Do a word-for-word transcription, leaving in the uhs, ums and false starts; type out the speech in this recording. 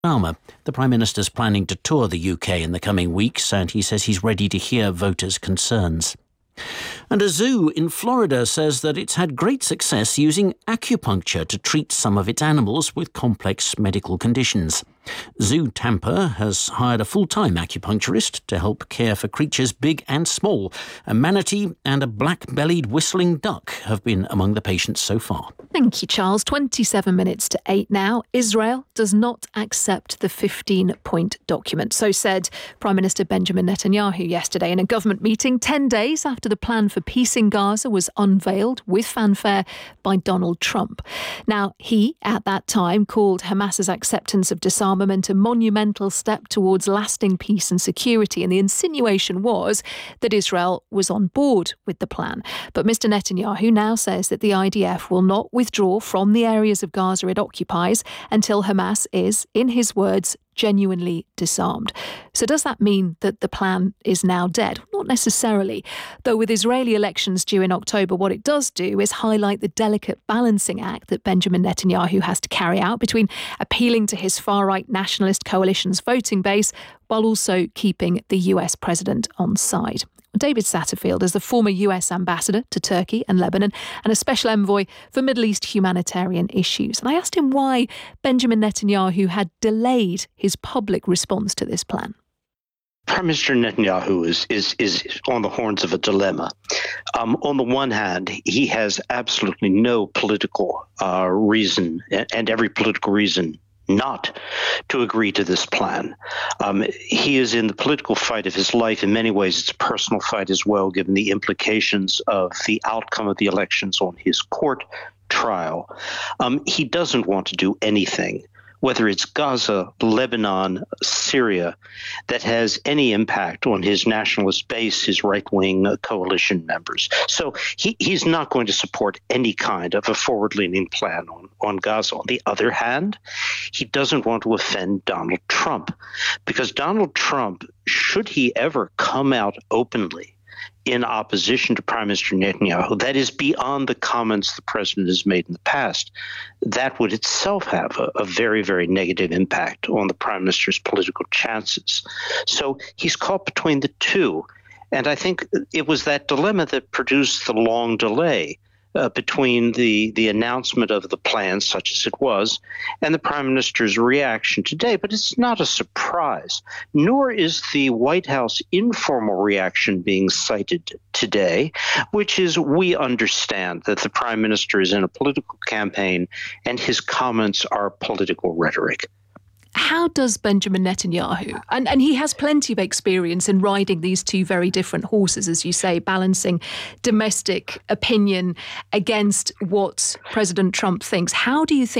Starmer. The Prime Minister's planning to tour the U K in the coming weeks, and he says he's ready to hear voters' concerns. And a zoo in Florida says that it's had great success using acupuncture to treat some of its animals with complex medical conditions. Zoo Tampa has hired a full-time acupuncturist to help care for creatures big and small. A manatee and a black-bellied whistling duck have been among the patients so far. Thank you, Charles. twenty-seven minutes to eight now. Israel does not accept the fifteen-point document. So said Prime Minister Benjamin Netanyahu yesterday in a government meeting ten days after the plan for peace in Gaza was unveiled with fanfare by Donald Trump. Now, he, at that time, called Hamas's acceptance of disarmament a monumental step towards lasting peace and security, and the insinuation was that Israel was on board with the plan. But Mister Netanyahu now says that the I D F will not withdraw from the areas of Gaza it occupies until Hamas is, in his words, genuinely disarmed. So does that mean that the plan is now dead? Not necessarily. Though with Israeli elections due in October, what it does do is highlight the delicate balancing act that Benjamin Netanyahu has to carry out between appealing to his far-right nationalist coalition's voting base while also keeping the U S president on side. David Satterfield is the former U S ambassador to Turkey and Lebanon and a special envoy for Middle East humanitarian issues. And I asked him why Benjamin Netanyahu had delayed his public response to this plan. Prime Minister Netanyahu is is is on the horns of a dilemma. Um, on the one hand, he has absolutely no political uh, reason and every political reason not to agree to this plan. Um, he is in the political fight of his life. In many ways, it's a personal fight as well, given the implications of the outcome of the elections on his court trial. Um, he doesn't want to do anything, whether it's Gaza, Lebanon, Syria, that has any impact on his nationalist base, his right-wing uh, coalition members. So he, he's not going to support any kind of a forward-leaning plan on, on Gaza. On the other hand, he doesn't want to offend Donald Trump, because Donald Trump, should he ever come out openly in opposition to Prime Minister Netanyahu, that is beyond the comments the president has made in the past, that would itself have a, a very, very negative impact on the prime minister's political chances. So he's caught between the two. And I think it was that dilemma that produced the long delay Uh, between the, the announcement of the plan, such as it was, and the prime minister's reaction today. But it's not a surprise, nor is the White House informal reaction being cited today, which is we understand that the prime minister is in a political campaign and his comments are political rhetoric. How does Benjamin Netanyahu, and, and he has plenty of experience in riding these two very different horses, as you say, balancing domestic opinion against what President Trump thinks. How do you think